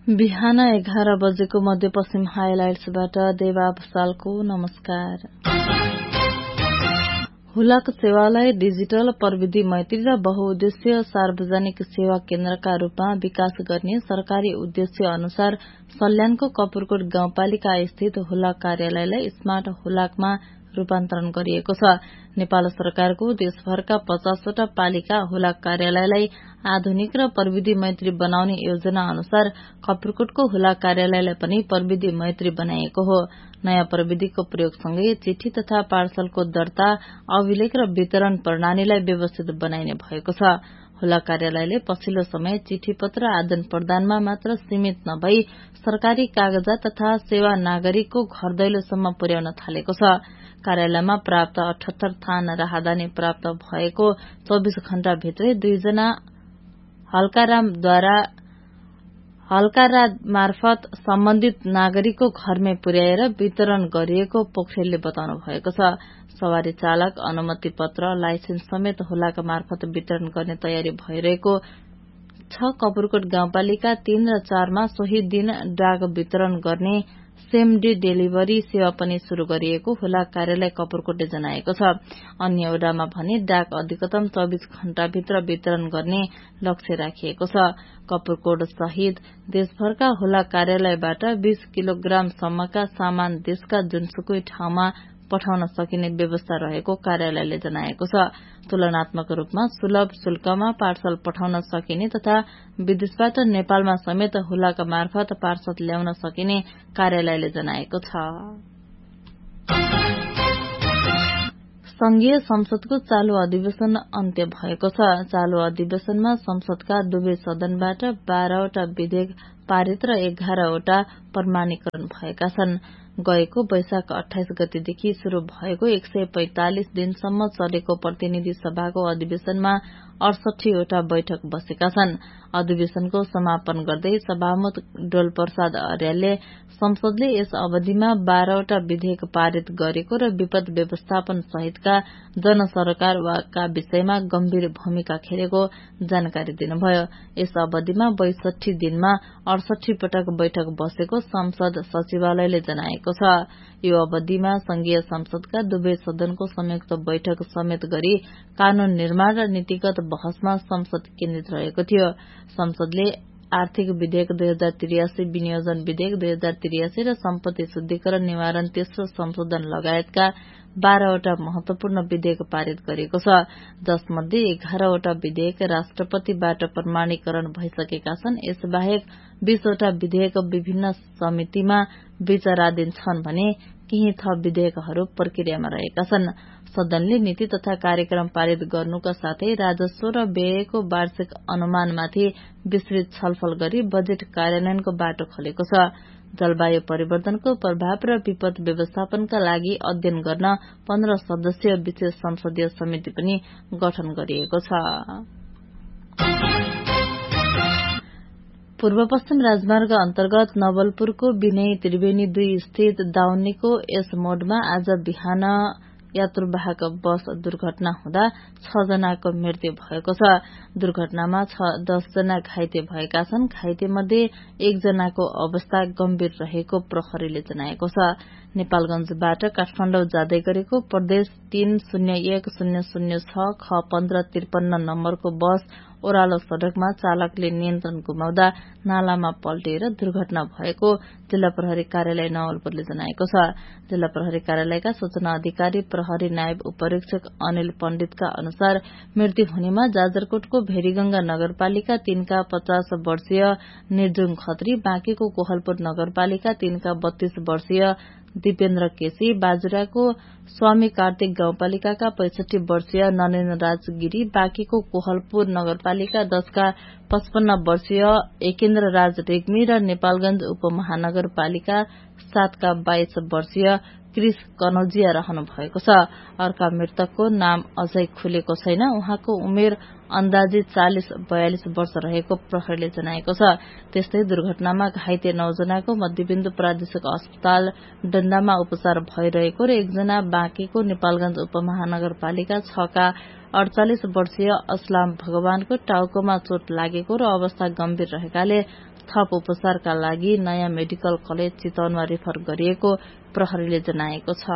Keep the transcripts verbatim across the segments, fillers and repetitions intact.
बिहान एघार बजेको मध्यपश्चिम हाइलाइट्सबाट देवा भूषालको नमस्कार। हुलाक सेवालाई डिजिटल प्रविधि मैत्री र बहुउद्देश्य सार्वजनिक सेवा केन्द्रका रूपमा विकास गर्ने सरकारी उद्देश्य अनुसार सल्यानको कपुरकोट गाउँपालिका स्थित हुलाक कार्यालयलाई स्मार्ट हुलाकमा रूपान्तरण गरिएको छ। नेपाल सरकारको देशभरका पचासवटा पालिका हुलाक कार्यालयलाई आधुनिक र प्रविधि मैत्री बनाउने योजना अनुसार कपुरकोटको हुलाक कार्यालयलाई पनि प्रविधि मैत्री बनाइएको हो। नयाँ प्रविधिको प्रयोगसँगै चिठी तथा पार्सलको दर्ता, अभिलेख र वितरण प्रणालीलाई व्यवस्थित बनाइने भएको छ। हुलाक कार्यालयले पछिल्लो समय चिठी पत्र आदान प्रदानमा मात्र सीमित नभई सरकारी कागजात तथा सेवा नागरिकको घर दैलोसम्म पुर्याउन थालेको छ। कार्यालयमा प्राप्त अठहत्तर थान राहदानी प्राप्त भएको चौबीस घण्टा भित्रै दुईजना हल्कारामद्वारा हल्कारा मार्फत सम्बन्धित नागरिकको घरमै पुर्याएर वितरण गरिएको पोखरेलले बताउनु भएको छ। सवारी चालक अनुमति पत्र, लाइसेन्स समेत हुलाक मार्फत वितरण गर्ने तयारी भइरहेको छ। कपुरकोट गाउँपालिका तीन र चारमा सोही दिन डाक वितरण गर्ने सेम डे डेलिभरी सेवा पनि शुरू गरिएको हुलाक कार्यालय कपुरकोटले जनाएको छ। अन्य वडामा भने डाक अधिकतम चौबीस घण्टाभित्र वितरण गर्ने लक्ष्य राखिएको छ। कपुरकोट सहित देशभरका हुलाक कार्यालयबाट बीस किलोग्राम सम्मका सामान देशका जुनसुकै ठाउँमा पठाउन सकिने व्यवस्था रहेको कार्यालयले जनाएको छ। तुलनात्मक रूपमा सुलभ शुल्कमा पार्सल पठाउन सकिने तथा विदेशबाट नेपालमा समेत हुलाक मार्फत पार्सल ल्याउन सकिने कार्यालयले जनाएको छ। संघीय संसदको चालू अधिवेशन अन्त्य भएको छ। चालू अधिवेशनमा संसदका दुवै सदनबाट बाह्रवटा विधेयक पारित र एघारवटा प्रमाणीकरण भएका छन्। गएको वैशाख अठाइस गतेदेखि शुरू भएको एक सय पैंतालिस दिनसम्म चलेको प्रतिनिधि सभाको अधिवेशनमा अडसठीवटा बैठक बसेका छन्। अधिवेशनको समापन गर्दै सभामुख डोल प्रसाद अर्यालले संसदले यस अवधिमा बाह्रवटा विधेयक पारित गरेको र विपद व्यवस्थापन सहितका जनसरकारका विषयमा गम्भीर भूमिका खेलेको जानकारी दिनुभयो। यस अवधिमा बैसठी दिनमा अडसठी पटक बैठक बसेको संसद सचिवालयले जनाएको छ। यो अवधिमा संघीय संसदका दुवै सदनको संयुक्त बैठक समेत गरी कानून निर्माण र नीतिगत बहसमा संसद केन्द्रित रहेको थियो। संसदले आर्थिक विधेयक दुई हजार त्रियासी, विनियोजन विधेयक दुई हजार त्रियासी र सम्पत्ति शुद्धिकरण निवारण तेस्रो संशोधन लगायतका बाह्रवटा महत्वपूर्ण विधेयक पारित गरेको छ, जसमध्ये एघारवटा विधेयक राष्ट्रपतिबाट प्रमाणीकरण भइसकेका छन्। यसबाहेक बीसवटा विधेयक विभिन्न समितिमा विचाराधीन छन् भने केही थप विधेयकहरू प्रक्रियामा रहेका छन्। सदनले नीति तथा कार्यक्रम पारित गर्नुका साथै राजस्व र व्ययको वार्षिक अनुमानमाथि विस्तृत छलफल गरी बजेट कार्यान्वयनको बाटो खोलेको छ। जलवायु परिवर्तनको प्रभाव र विपद व्यवस्थापनका लागि अध्ययन गर्न पन्ध्र सदस्यीय विशेष संसदीय समिति पनि गठन गरिएको छ। पूर्व पश्चिम राजमार्ग अन्तर्गत नवलपुरको विनय त्रिवेणी दुई स्थित दाउनीको एस मोडमा आज बिहान यात्रुवाहक बस दुर्घटना हुँदा छ जनाको मृत्यु भएको छ। दुर्घटनामा दस जना घाइते भएका छन्। घाइते मध्ये एकजनाको अवस्था गम्भीर रहेको प्रहरीले जनाएको छ। नेपालगंजबाट काठमाडौँ जाँदै गरेको प्रदेश तीन शून्य एक शून्य शून्य छ ख पन्ध्र त्रिपन्न नम्बरको बस ओह्रालो सड़कमा चालकले नियन्त्रण गुमाउँदा नालामा पल्टिएर दुर्घटना भएको जिल्ला प्रहरी कार्यालय नवलपुरले जनाएको छ। जिल्ला प्रहरी कार्यालयका सूचना अधिकारी प्रहरी नायब उपरीक्षक अनिल पण्डितका अनुसार मृत्यु हुनेमा जाजरकोटको भेरीगंगा नगरपालिका तीनका पचास वर्षीय निर्जुङ खत्री, बाँकीको कोहलपुर नगरपालिका तीनका बत्तीस वर्षीय दिपेन्द्र केसी, बाजुराको स्वामी कार्तिक गाउँपालिकाका पैंसठी वर्षीय नरेन्द्र राज गिरी, बाँकीको कोहलपुर नगरपालिका दशका पचपन्न वर्षीय एकेन्द्र राज रेग्मी र नेपालगंज उपमहानगरपालिका सातका बाइस वर्षीय क्रिस कनौजिया रहनु भएको छ। अर्का मृतकको नाम अझै खुलेको छैन। उहाँको उमेर अन्दाजी चालिस बयालिस वर्ष रहेको प्रहरीले जनाएको छ। त्यस्तै दुर्घटनामा घाइते नौजनाको मध्यबिन्दु प्रादेशिक अस्पताल डन्दामा उपचार भइरहेको र एकजना बाँकीको नेपालगंज उपमहानगरपालिका छका अडचालिस वर्षीय असलाम भगवानको टाउकोमा चोट लागेको र अवस्था गम्भीर रहेकाले थप उपचारका लागि नयाँ मेडिकल कलेज चितवनमा रेफर गरिएको प्रहरीले जनाएको छ।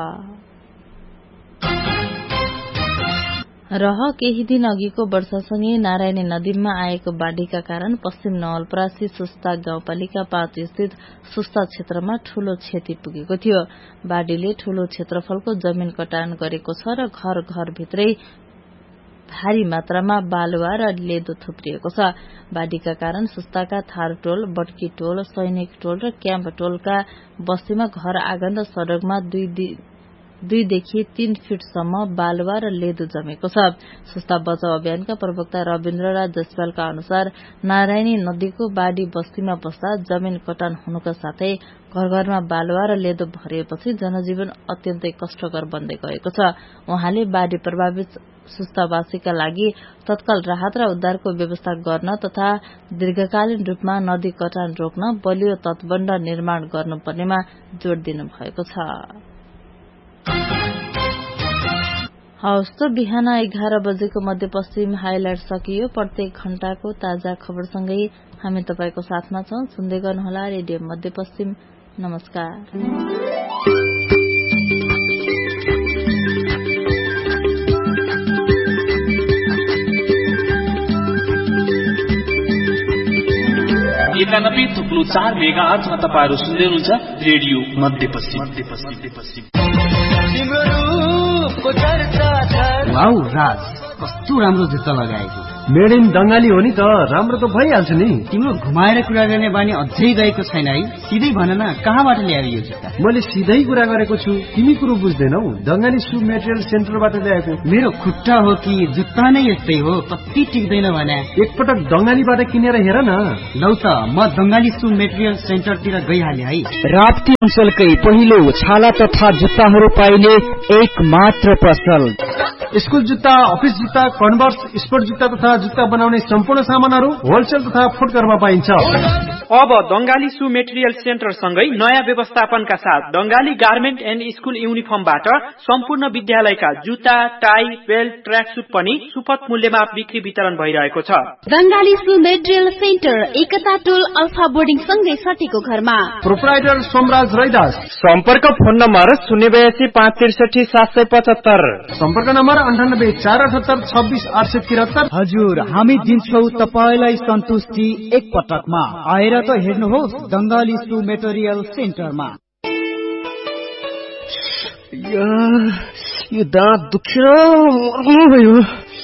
रह केही दिन अघिको वर्षासँगै नारायणी नदीमा आएको बाढ़ीका कारण पश्चिम नवलपरासी सुस्ता गाउँपालिका पाँच स्थित सुस्ता क्षेत्रमा ठूलो क्षति पुगेको थियो। बाढ़ीले ठूलो क्षेत्रफलको जमिन कटान गरेको छ र घर घरभित्रै भारी मात्रामा बालुवा र लेदो थुप्रिएको छ। बाढ़ीका कारण सुस्ताका थार टोल, बटकी टोल, सैनिक टोल र क्याम्प टोलका बस्तीमा घर आँगन र सड़कमा दुई दुईदेखि तीन फिटसम्म बालुवा र लेदो जमेको छ। सुस्ता बचाउ अभियानका प्रवक्ता रविन्द्र राज जसपालका अनुसार नारायणी नदीको बाढ़ी बस्तीमा बस्दा जमिन कटान हुनुका साथै घर घरमा बालुवा र लेदो भरिएपछि जनजीवन अत्यन्तै कष्टकर बन्दै गएको छ। उहाँले बाढ़ी प्रभावित सुस्तावासीका लागि तत्काल राहत र उद्धारको व्यवस्था गर्न तथा दीर्घकालीन रूपमा नदी कटान रोक्न बलियो तटबन्ध निर्माण गर्नुपर्नेमा जोड़ दिनु भएको छ। हवस् त बिहान एघार बजेको मध्यपश्चिम हाइलाइट सकियो। प्रत्येक घण्टाको ताजा खबरसँगै हामी तपाईको साथमा छौं। सुन्दै गर्नुहोला रेडियो मध्यपश्चिम। नमस्कार। एकानब्बे थुप्लो चार मेगा आठमा तपाईँहरू सुन्दै हुनुहुन्छ रेडियो मध्यपश्चिम। वाउ राज, कस्तो राम्रो जुत्ता लगाएको। मेड इन बंगाली हो नि त, राम्रो त भइहाल्छ नि। तिम्रो घुमाएर कुरा गर्ने बानी अझै गएको छैन है। सिधै भन न, कहाँबाट ल्यायो यो जुत्ता? मैले सिधै कुरा गरेको छु, तिमी कुरो बुझ्दैनौ। दंगाली सु मेटेरियल सेन्टरबाट ल्याएको। मेरो खुट्टा हो कि जुत्ता नै यस्तै हो, कति टिक्दैन भने। एकपटक दंगालीबाट किनेर हेर न। लौ त, म दंगाली सु मेटेरियल सेन्टरतिर गइहाले है। राप्ती अञ्चलकै पहिलो छाला तथा जुत्ताहरू पाइने एक मात्र पसल। स्कुल जुत्ता, अफिस जुत्ता, कन्भर्स, स्पोर्ट जुत्ता तथा जुत्ता बनाउने सम्पूर्ण सामानहरू होलसेल तथा फुटकरमा पाइन्छ। अब दंगाली सु मेटेरियल सेन्टर सँगै नयाँ व्यवस्थापनका साथ दंगाली गार्मेन्ट एन्ड स्कुल युनिफर्मबाट सम्पूर्ण विद्यालयका जुत्ता, टाई, बेल्ट, ट्र्याक सुट पनि सुपथ मूल्यमा बिक्री वितरण भइरहेको छ। दंगाली सु मेटेरियल सेन्टर एकता टोल अल्फा बोर्डिङ सँगै सटीको घरमा। प्रोप्राइटर सोमराज रैदास। सम्पर्क फोन नम्बर शून्य बयासी पाँच त्रिसठी सात सय पचहत्तर। सम्पर्क नम्बर अन्ठानब्बे चार अठहत्तर छब्बीस आठ सय तिहत्तर। हजुर, हामी दिन्छौ तपाईलाई सन्तुष्टि एक पटकमा। आएर त हेर्नुहोस् दंगाली सु मेटेरियल सेन्टरमा। यो दाँत दुख्यो, मर्नु भयो।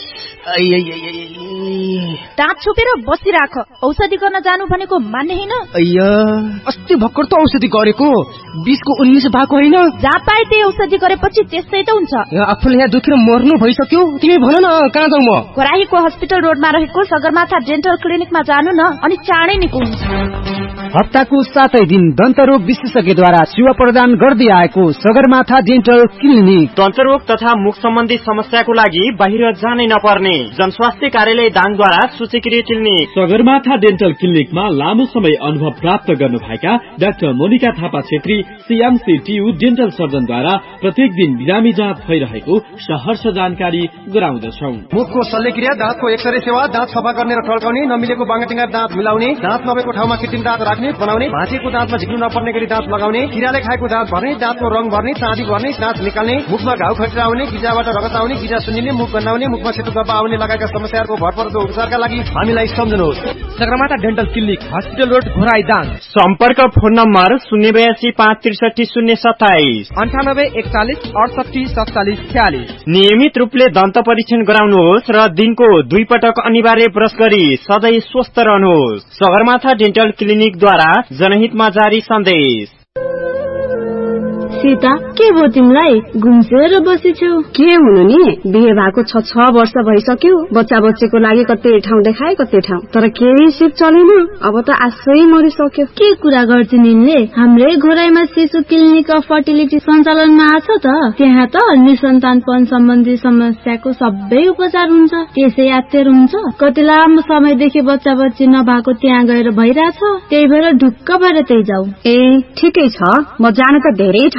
दाँत छोपेर बसिराख, औषधि गर्न जानु भनेको मान्ने होइन। अಯ್या, अस्ति भर्खर त औषधि गरेको, बिसको उन्नाइस भएको होइन। जहाँ पाए त्यही औषधि गरेपछि त्यस्तै त हुन्छ। आफूले यहाँ दुखेर मर्नु भइसक्यो, तिमी भन न कहाँ जाउँ म? खोराहीको हस्पिटल रोडमा रहेको सगरमाथा डेन्टल क्लिनिकमा जानु न, अनि चाँडै निको हुन्छ। हप्ताको सातै दिन दन्तरोग विशेषज्ञद्वारा सेवा प्रदान गर्दै आएको सगरमाथा डेन्टल क्लिनिक। दन्तरोग तथा मुख सम्बन्धी समस्याको लागि बाहिर जानै नपर्ने जनस्वास्थ्य कार्यालय दाङद्वारा सूचीकृत क्लिनिक। सगरमाथा डेन्टल क्लिनिकमा लामो समय अनुभव प्राप्त गर्नुभएका doctor Monika Thapa Chhetri CMC TU dental सर्जनद्वारा प्रत्येक दिन बिरामी जाँच भइरहेको सहर्ष जानकारी गराउँदछौ। मुखको शल्यक्रिया, दाँतको एक्सरे सेवा, दाँत सफा गर्ने र टल्काउने, नमिलेको बाङ्गाटिङ्गा दाँत मिलाउने, दाँत नभएको ठाउँमा कृत्रिम दाँत राख्ने बनाउने, भाँचेको दाँतमा झिक्नु नपर्ने गरी दाँत लगाउने, किराले खाएको दाँत भर्ने, दाँतको रङ भर्ने, चाँदी भर्ने, दाँत निकाल्ने, मुखमा घाउ खटिरा आउने, गिजाबाट रगत आउने, गिजा सुन्निने, मुख गन्नाउने, मुखमा सेतो धब्बा आउने लगायतका समस्याहरूको भरपर्दो उपचारका लागि हामीलाई सम्झनुहोस्। Sagarmatha dental clinic, hospital road, Ghorahi Dang. सम्पर्क फोन नम्बर शून्य बयासी पाँच त्रिसठी शून्य सत्ताइस अन्ठानब्बे एकचालिस अडसठी सत्तालिस छ्यालिस। नियमित रूपले दन्त परीक्षण गराउनुहोस् र दिनको दुई पटक अनिवार्य ब्रश गरी सधैँ स्वस्थ रहनुहोस्। सगरमाथा डेन्टल क्लिनिकद्वारा जनहितमा जारी सन्देश। सीता, के भयो तिमीलाई? घुम्सेर बसेछौ? के हुनु नि, बिहे भएको छ छ वर्ष भइसक्यो। बच्चा बच्चीको लागि कतै ठाउँ देखाए कतै ठाउँ, तर केही सिप चलेन। अब त आशै मरिसक्यो। के कुरा गर्छिन् यिनले? हाम्रै घोराईमा शिशु क्लिनिक अफ फर्टिलिटी सञ्चालनमा आछ त। त्यहाँ त निसन्तानपन सम्बन्धी समस्याको सबै उपचार हुन्छ। त्यसै यात्तेर हुन्छ। कति लामो समयदेखि बच्चा बच्ची नभएको त्यहाँ गएर भइरहेछ। त्यही भएर ढुक्क भएर त्यही जाऊ। ए, ठिकै छ, म जान त धेरै ठाउँ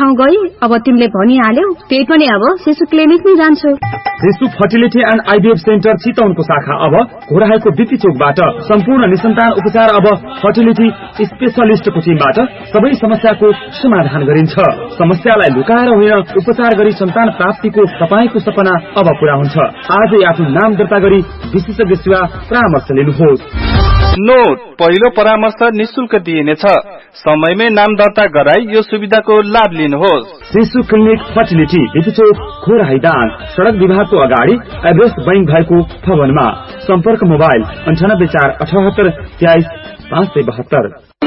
ठाउँ गई अब तिमीले भनिहाल्यौ त्यही पनि अब शिशु क्लिनिकमै जान्छु। शिशु फर्टिलिटी एन्ड आइभीएफ सेन्टर चितवनको शाखा अब घोराहाइको बिपी चोकबाट सम्पूर्ण निसन्तान उपचार अब फर्टिलिटी स्पेशलिस्टको टिमबाट सबै समस्याको समाधान गरिन्छ। समस्यालाई लुकाएर होइन उपचार गरी सन्तान प्राप्तिको तपाईको सपना अब पूरा हुन्छ। आजै आफ्नो नाम दर्ता गरी विशेषज्ञ सेवा परामर्श लिनुहोस्। नोट, पहिलो परामर्श निशुल्क दिइनेछ। समयमै नाम दर्ता गराई यो सुविधाको लाभ लिनुहोस्। शिशु क्लिनिक फर्टिलिटी बिपी चोक घोराहाइदाङ सड़क विभागको अगाडि एभरेस्ट बैंक भएको भवनमा। सम्पर्क मोबाइल अन्ठानब्बे चार अठहत्तर तेइस पाँच सय बहत्तर।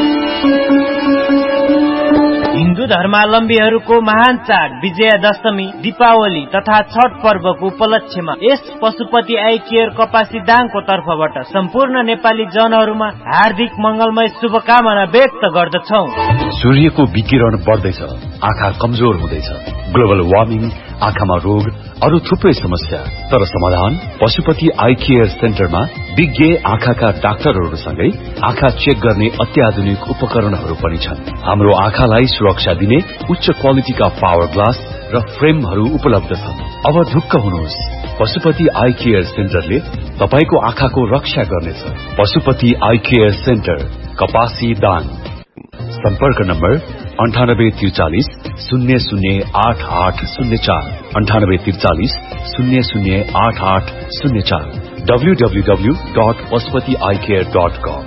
हिन्दू धर्मावलम्बीहरूको महान चाड विजयादशमी, दीपावली तथा छठ पर्वको उपलक्ष्यमा यस पशुपति आई केयर कपासी दाङको तर्फबाट सम्पूर्ण नेपाली जनहरूमा हार्दिक मंगलमय शुभकामना व्यक्त गर्दछौ। सूर्यको विकिरण बढ्दैछ, आँखा कमजोर हुँदैछ, ग्लोबल वार्मिङ, आँखामा रोग, अरू थुप्रै समस्या। तर समाधान पशुपति आई केयर सेन्टरमा विज्ञ आँखाका डाक्टरहरूसँगै आँखा चेक गर्ने अत्याधुनिक उपकरणहरू पनि छन्। हाम्रो आँखालाई सुरक्षा दिने उच्च क्वालिटीका पावर ग्लास र फ्रेमहरू उपलब्ध छन्। अब ढुक्क हुनुहोस्, पशुपति आई केयर सेन्टरले तपाईको आँखाको रक्षा गर्नेछ। पशुपति आई केयर सेन्टर, कपासी दाङ। सम्पर्क नम्बर अन्ठानब्बे त्रिचालिस शून्य शून्य आठ आठ शून्य चार अन्ठानब्बे त्रिचालिस शून्य शून्य आठ आठ शून्य चार W W W dot Pashupati I care dot कम।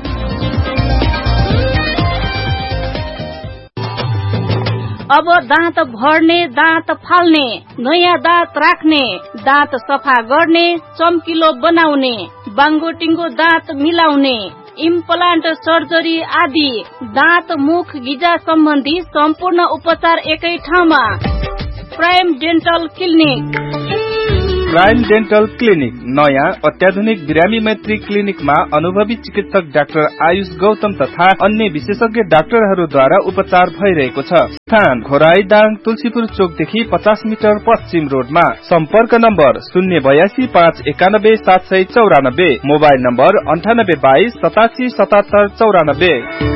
अब दाँत भर्ने, दाँत फाल्ने, नयाँ दाँत राख्ने, दाँत सफा गर्ने, चम्किलो बनाउने, बाङ्गोटिङ्गो दाँत मिलाउने, इम्प्लान्ट सर्जरी आदि दाँत मुख गिजा सम्बन्धी सम्पूर्ण उपचार एकै ठाउँमा। Prime dental clinic. Prime dental clinic नयाँ अत्याधुनिक बिरामी मैत्री क्लिनिकमा अनुभवी चिकित्सक डाक्टर आयुष गौतम तथा अन्य विशेषज्ञ डाक्टरहरूद्वारा उपचार भइरहेको छ। स्थान घोराहाइदाङ तुलसीपुर चोकदेखि पचास मिटर पश्चिम रोडमा। सम्पर्क नम्बर शून्य बयासी पाँच एकानब्बे सात सय चौरानब्बे। मोबाइल नम्बर अन्ठानब्बे बाइस सतासी सतहत्तर चौरानब्बे।